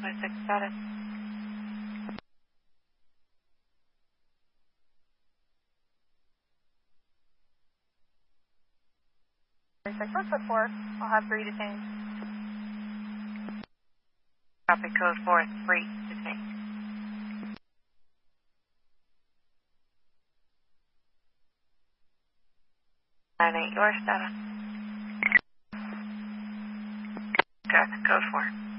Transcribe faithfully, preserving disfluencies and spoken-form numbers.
twenty-six status. twenty-six, let's put four. I'll have three detained. Copy code four, three detained. nine eight, your status. Traffic code four.